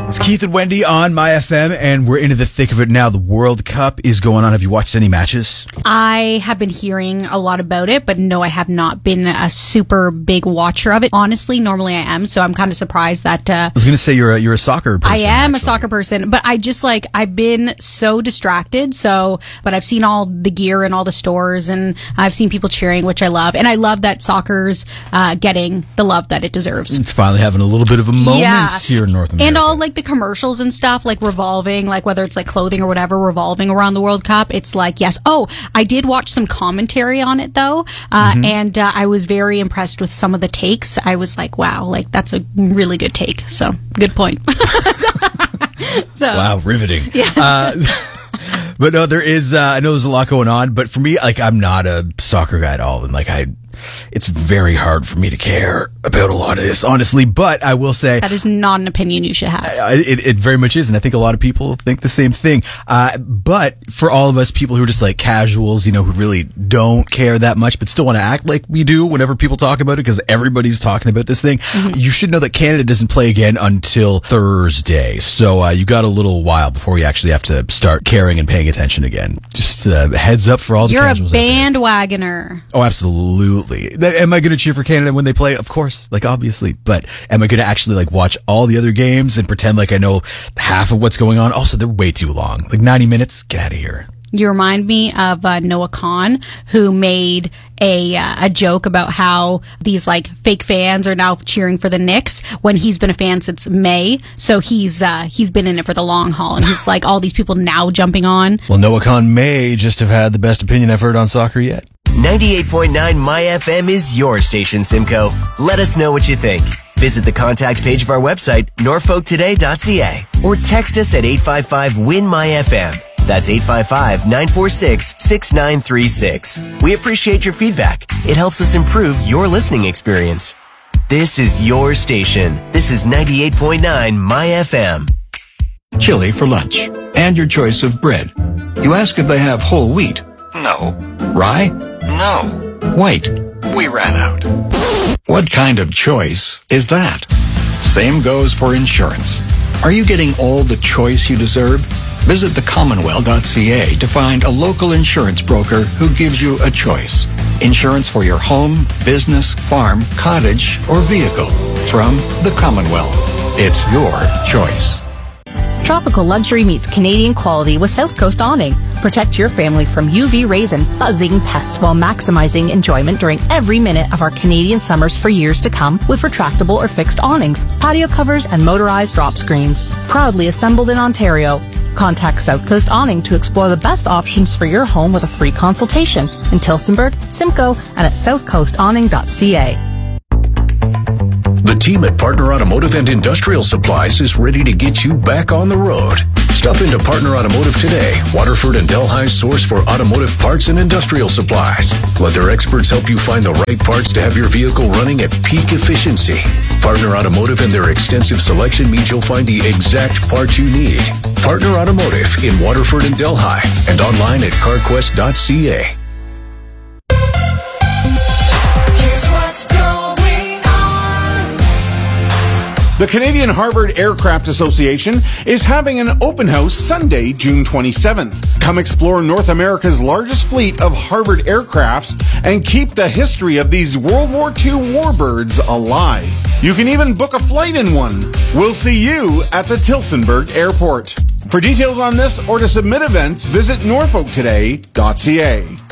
It's Keith and Wendy on My FM, and we're into the thick of it now. The World Cup is going on. Have you watched any matches? I have been hearing a lot about it, but no, I have not been a super big watcher of it. Honestly, normally I am, so I'm kind of surprised that... I was going to say you're a soccer person. I am a soccer person, but I've been so distracted, but I've seen all the gear in all the stores, and I've seen people cheering, which I love. And I love that soccer's getting the love that it deserves. It's finally having a little bit of a moment here in North America. And all like the commercials and stuff, like revolving, like whether it's like clothing or whatever, revolving around the World Cup. It's like, yes. Oh, I did watch some commentary on it though. And I was very impressed with some of the takes. I was like, wow, like that's a really good take. So good point. Wow, riveting. Yeah. But no, there is, I know there's a lot going on, but for me, like, I'm not a soccer guy at all. And like, it's very hard for me to care about a lot of this, honestly, but I will say that is not an opinion you should have. It very much is. And I think a lot of people think the same thing. But for all of us people who are just like casuals, you know, who really don't care that much, but still want to act like we do whenever people talk about it, because everybody's talking about this thing, you should know that Canada doesn't play again until Thursday. So, you got a little while before we actually have to start caring and paying attention again. Just heads up for all the casuals. You're a bandwagoner. Oh, absolutely. Am I going to cheer for Canada when they play? Of course, like obviously. But am I going to actually like watch all the other games and pretend like I know half of what's going on? Also, they're way too long. Like 90 minutes. Get out of here. You remind me of Noah Khan, who made a joke about how these like fake fans are now cheering for the Knicks when he's been a fan since May. So he's been in it for the long haul, and he's like all these people now jumping on. Well, Noah Khan may just have had the best opinion I've heard on soccer yet. 98.9 My FM is your station, Simcoe. Let us know what you think. Visit the contact page of our website, norfolktoday.ca, or text us at 855-WIN-MY-FM. That's 855-946-6936. We appreciate your feedback. It helps us improve your listening experience. This is your station. This is 98.9 My FM. Chili for lunch, and your choice of bread. You ask if they have whole wheat. No. Rye? No. White? We ran out. What kind of choice is that? Same goes for insurance. Are you getting all the choice you deserve? Visit thecommonwealth.ca to find a local insurance broker who gives you a choice. Insurance for your home, business, farm, cottage, or vehicle. From the Commonwealth. It's your choice. Tropical luxury meets Canadian quality with South Coast Awning. Protect your family from UV rays and buzzing pests while maximizing enjoyment during every minute of our Canadian summers for years to come with retractable or fixed awnings, patio covers, and motorized drop screens. Proudly assembled in Ontario. Contact South Coast Awning to explore the best options for your home with a free consultation in Tillsonburg, Simcoe, and at southcoastawning.ca. The team at Partner Automotive and Industrial Supplies is ready to get you back on the road. Stop into Partner Automotive today, Waterford and Delhi's source for automotive parts and industrial supplies. Let their experts help you find the right parts to have your vehicle running at peak efficiency. Partner Automotive and their extensive selection means you'll find the exact parts you need. Partner Automotive in Waterford and Delhi, and online at carquest.ca. The Canadian Harvard Aircraft Association is having an open house Sunday, June 27th. Come explore North America's largest fleet of Harvard aircrafts and keep the history of these World War II warbirds alive. You can even book a flight in one. We'll see you at the Tillsonburg Airport. For details on this or to submit events, visit norfolktoday.ca.